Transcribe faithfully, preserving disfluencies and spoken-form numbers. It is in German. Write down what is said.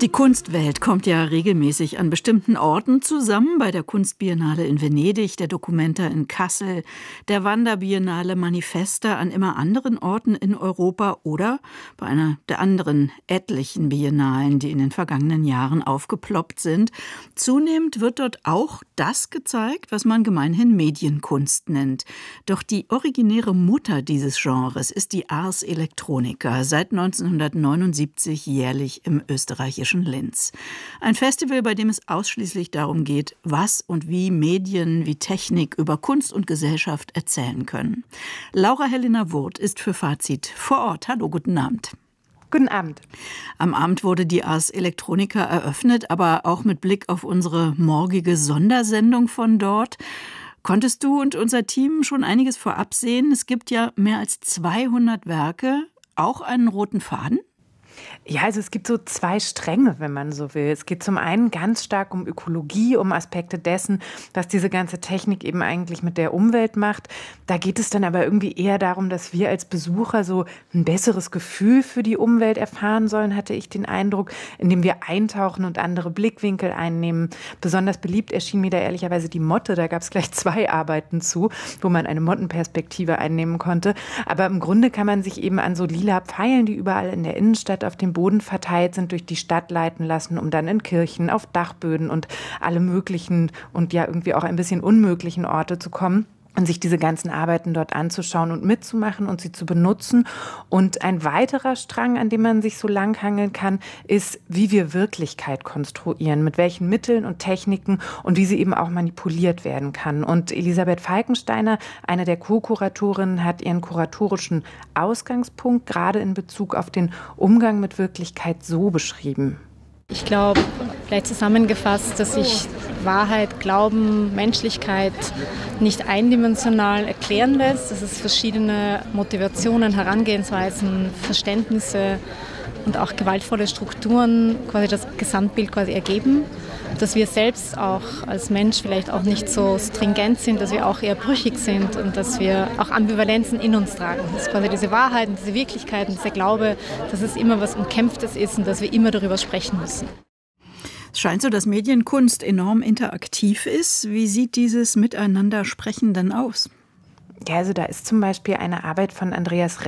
Die Kunstwelt kommt ja regelmäßig an bestimmten Orten zusammen, bei der Kunstbiennale in Venedig, der Documenta in Kassel, der Wanderbiennale Manifesta an immer anderen Orten in Europa oder bei einer der anderen etlichen Biennalen, die in den vergangenen Jahren aufgeploppt sind. Zunehmend wird dort auch das gezeigt, was man gemeinhin Medienkunst nennt. Doch die originäre Mutter dieses Genres ist die Ars Electronica, seit neunzehnhundertneunundsiebzig jährlich im österreichischen Linz. Ein Festival, bei dem es ausschließlich darum geht, was und wie Medien, wie Technik über Kunst und Gesellschaft erzählen können. Laura Helena Wurth ist für Fazit vor Ort. Hallo, guten Abend. Guten Abend. Am Abend wurde die Ars Electronica eröffnet, aber auch mit Blick auf unsere morgige Sondersendung von dort. Konntest du und unser Team schon einiges vorab sehen? Es gibt ja mehr als zweihundert Werke, auch einen roten Faden? Ja, also es gibt so zwei Stränge, wenn man so will. Es geht zum einen ganz stark um Ökologie, um Aspekte dessen, was diese ganze Technik eben eigentlich mit der Umwelt macht. Da geht es dann aber irgendwie eher darum, dass wir als Besucher so ein besseres Gefühl für die Umwelt erfahren sollen, hatte ich den Eindruck, indem wir eintauchen und andere Blickwinkel einnehmen. Besonders beliebt erschien mir da ehrlicherweise die Motte. Da gab es gleich zwei Arbeiten zu, wo man eine Mottenperspektive einnehmen konnte. Aber im Grunde kann man sich eben an so lila Pfeilen, die überall in der Innenstadt auf dem Boden verteilt sind, durch die Stadt leiten lassen, um dann in Kirchen, auf Dachböden und alle möglichen und ja irgendwie auch ein bisschen unmöglichen Orte zu kommen und sich diese ganzen Arbeiten dort anzuschauen und mitzumachen und sie zu benutzen. Und ein weiterer Strang, an dem man sich so langhangeln kann, ist, wie wir Wirklichkeit konstruieren, mit welchen Mitteln und Techniken und wie sie eben auch manipuliert werden kann. Und Elisabeth Falkensteiner, eine der Co-Kuratorinnen, hat ihren kuratorischen Ausgangspunkt gerade in Bezug auf den Umgang mit Wirklichkeit so beschrieben. Ich glaube, vielleicht zusammengefasst, dass sich Wahrheit, Glauben, Menschlichkeit nicht eindimensional erklären lässt, dass es verschiedene Motivationen, Herangehensweisen, Verständnisse und auch gewaltvolle Strukturen quasi das Gesamtbild quasi ergeben, dass wir selbst auch als Mensch vielleicht auch nicht so stringent sind, dass wir auch eher brüchig sind und dass wir auch Ambivalenzen in uns tragen. Das ist quasi diese Wahrheiten, diese Wirklichkeiten, dieser Glaube, dass es immer was Umkämpftes ist und dass wir immer darüber sprechen müssen. Es scheint so, dass Medienkunst enorm interaktiv ist. Wie sieht dieses Miteinander-Sprechen denn aus? Ja, also da ist zum Beispiel eine Arbeit von Andreas